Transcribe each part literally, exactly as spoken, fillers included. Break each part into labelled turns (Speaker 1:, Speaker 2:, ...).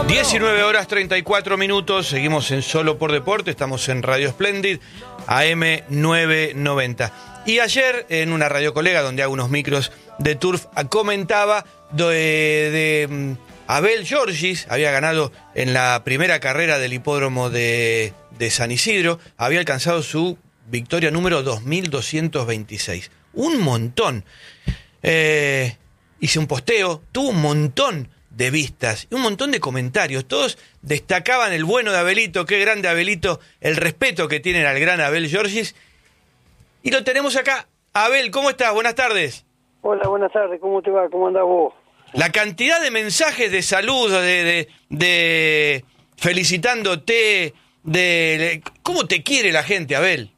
Speaker 1: diecinueve horas treinta y cuatro minutos, seguimos en Solo por Deporte, estamos en Radio Splendid, A M nueve noventa. Y ayer, en una radio colega donde hago unos micros de Turf, comentaba de, de Abel Giorgis, había ganado en la primera carrera del hipódromo de, de San Isidro, había alcanzado su victoria número dos mil doscientos veintiséis. Un montón. Eh, hice un posteo, tuvo un montón de vistas y un montón de comentarios. Todos destacaban el bueno de Abelito, qué grande Abelito, el respeto que tienen al gran Abel Giorgis. Y lo tenemos acá. Abel, ¿cómo estás? Buenas tardes.
Speaker 2: Hola, buenas tardes. ¿Cómo te va? ¿Cómo andás vos?
Speaker 1: La cantidad de mensajes de salud, de, de, de felicitándote, de, de cómo te quiere la gente, Abel.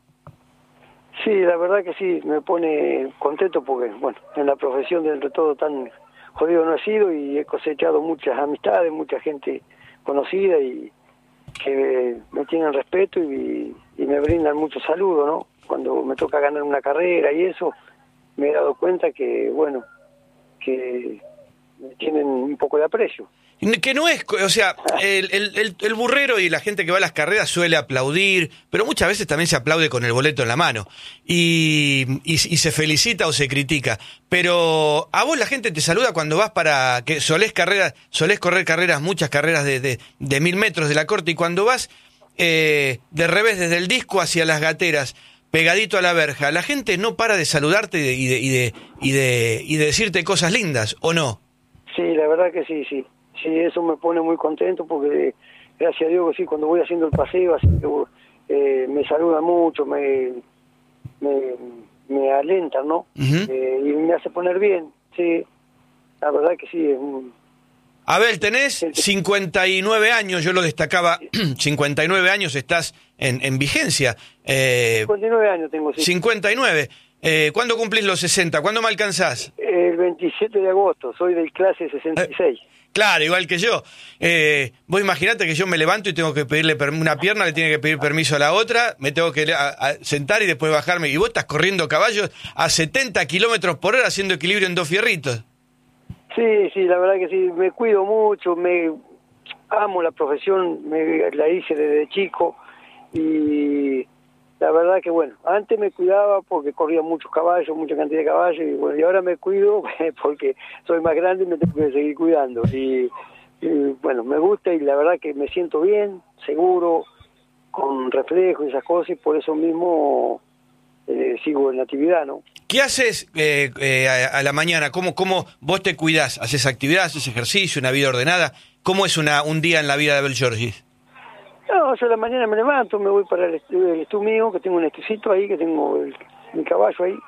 Speaker 2: Sí, la verdad que sí, me pone contento porque, bueno, en la profesión dentro de todo tan jodido no he sido y he cosechado muchas amistades, mucha gente conocida y que me tienen respeto y, y me brindan mucho saludo, ¿no? Cuando me toca ganar una carrera y eso, me he dado cuenta que, bueno, que me tienen un poco de aprecio.
Speaker 1: Que no es, o sea, el, el, el burrero y la gente que va a las carreras suele aplaudir, pero muchas veces también se aplaude con el boleto en la mano y, y, y se felicita o se critica. Pero a vos la gente te saluda cuando vas para, que solés, carreras, solés correr carreras, muchas carreras de, de, de mil metros de la corte, y cuando vas eh, de revés desde el disco hacia las gateras, pegadito a la verja, la gente no para de saludarte y de, y de, y de, y de, y de decirte cosas lindas, ¿o no?
Speaker 2: Sí, la verdad que sí, sí. Sí, eso me pone muy contento porque, gracias a Dios, sí, cuando voy haciendo el paseo, así que, eh, me saludan mucho, me, me, me alentan, ¿no? Uh-huh. eh, y me hace poner bien, sí, la verdad que sí. Es un...
Speaker 1: Abel, tenés cincuenta y nueve años, yo lo destacaba, cincuenta y nueve años estás en, en vigencia. Eh,
Speaker 2: cincuenta y nueve años tengo, sí.
Speaker 1: cincuenta y nueve. Eh, ¿Cuándo cumplís los sesenta? ¿Cuándo me alcanzás?
Speaker 2: El veintisiete de agosto, soy del clase sesenta y seis. Eh.
Speaker 1: Claro, igual que yo. Eh, vos imaginate que yo me levanto y tengo que pedirle per- una pierna, le tiene que pedir permiso a la otra, me tengo que a, a sentar y después bajarme. Y vos estás corriendo caballos a setenta kilómetros por hora haciendo equilibrio en dos fierritos.
Speaker 2: Sí, sí, la verdad que sí, me cuido mucho, me amo la profesión, me la hice desde chico y la verdad que bueno, antes me cuidaba porque corría muchos caballos, mucha cantidad de caballos y bueno, y ahora me cuido porque soy más grande y me tengo que seguir cuidando y, y bueno, me gusta y la verdad que me siento bien, seguro, con reflejo y esas cosas y por eso mismo eh, sigo en la actividad, ¿no?
Speaker 1: ¿Qué haces eh, eh, a, a la mañana? ¿Cómo, ¿Cómo vos te cuidás? ¿Haces actividad, haces ejercicio, una vida ordenada? ¿Cómo es una un día en la vida de Abel Giorgis?
Speaker 2: No, yo a la mañana me levanto, me voy para el estudio, el estudio mío, que tengo un estucito ahí, que tengo el, mi caballo ahí,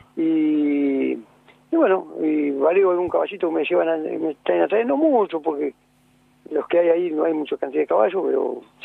Speaker 2: y, y bueno, y valgo algún caballito que me llevan, a, me traen a traer, no mucho, porque los que hay ahí no hay mucha cantidad de caballos, pero